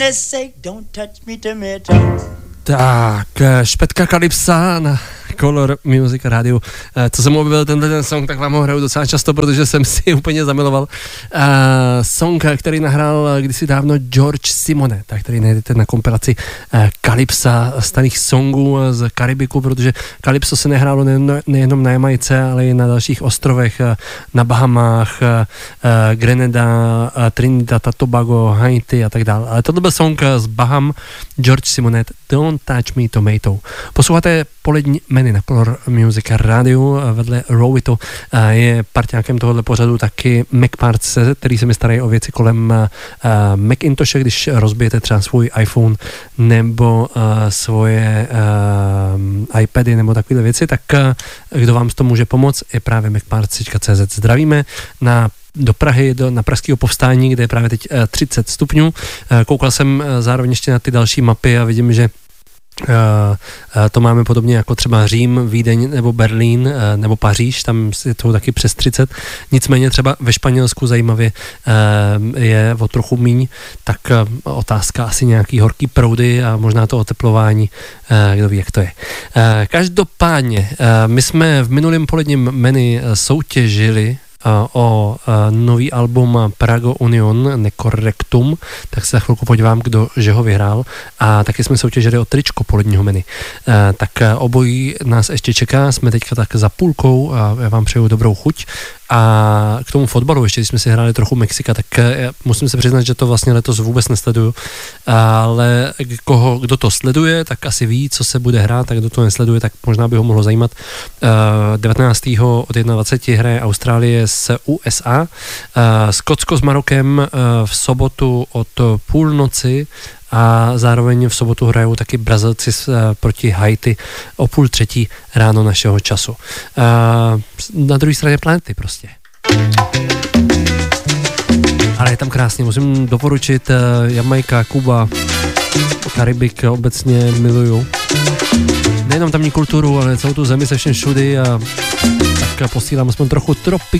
Tak, špetka Kalypsa na Color Music rádiu. Co jsem objevil ten song, tak vám ho hraju docela často, protože jsem si úplně zamiloval. Song, který nahrál kdysi dávno George Simone, tak který najdete na kompilaci Kalypsa, starých songů z Karibiku, protože Kalypso se nehrálo nejenom na Jamajce, ale i na dalších ostrovech, na Bahamách, Grenada, Trinidad a Tobago, Haiti a tak dále. Ale tohle byl song z Baham, George Simone, Don't Touch Me Tomato. Posloucháte polední meny na Color Music rádiu, vedle Rowito je parťákem tohohle pořadu taky MacParts, který se mi starají o věci kolem Macintoshe, když rozbijete třeba svůj iPhone nebo svoje iPady nebo takovéhle věci, tak kdo vám s tom může pomoct, je právě MacParts.cz. Zdravíme do Prahy, na pražského povstání, kde je právě teď 30 stupňů. Koukal jsem zároveň ještě na ty další mapy a vidím, že to máme podobně jako třeba Řím, Vídeň nebo Berlín nebo Paříž, tam je to taky přes 30. Nicméně třeba ve Španělsku zajímavě je o trochu míň, tak otázka asi nějaký horký proudy a možná to oteplování, kdo ví, jak to je. Každopádně, my jsme v minulém poledním menu soutěžili o nový album Prago Union Necorrectum, tak se za chvilku podívám, že ho vyhrál, a taky jsme soutěžili o tričko poledního menu. Tak obojí nás ještě čeká, jsme teďka tak za půlkou a já vám přeju dobrou chuť. A k tomu fotbalu, ještě když jsme si hráli trochu Mexika, tak musím se přiznat, že to vlastně letos vůbec nesleduju, ale kdo to sleduje, tak asi ví, co se bude hrát, tak kdo to nesleduje, tak možná by ho mohlo zajímat. 19. od 21. hraje Austrálie s USA, Skotsko s Marokem v sobotu od půlnoci a zároveň v sobotu hrajou taky Brazilci proti Haiti o 2:30 ráno našeho času. Na druhé straně planety prostě. Ale je tam krásně, musím doporučit Jamajka, Kuba, Karibik obecně miluju. Nejenom tamní kulturu, ale celou tu zemi se všem všudy a tak posílám aspoň trochu